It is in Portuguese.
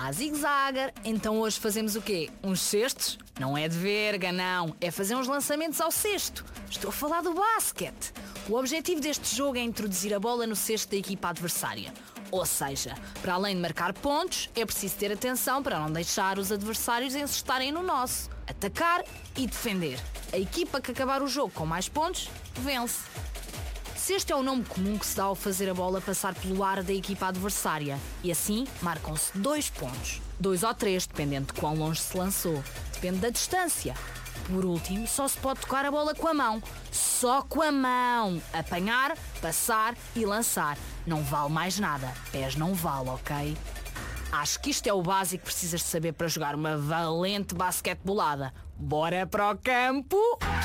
à zig-zagger. Então hoje fazemos o quê? Uns cestos? Não é de verga, não. É fazer uns lançamentos ao cesto. Estou a falar do basquete. O objetivo deste jogo é introduzir a bola no cesto da equipa adversária. Ou seja, para além de marcar pontos, é preciso ter atenção para não deixar os adversários encestarem no nosso. Atacar e defender. A equipa que acabar o jogo com mais pontos, vence. Cesto é o nome comum que se dá ao fazer a bola passar pelo ar da equipa adversária. E assim, marcam-se 2 pontos. 2 ou 3, dependendo de quão longe se lançou. Depende da distância. Por último, só se pode tocar a bola com a mão. Só com a mão. Apanhar, passar e lançar. Não vale mais nada. Pés não vale, ok? Acho que isto é o básico que precisas de saber para jogar uma valente basquetebolada. Bora para o campo!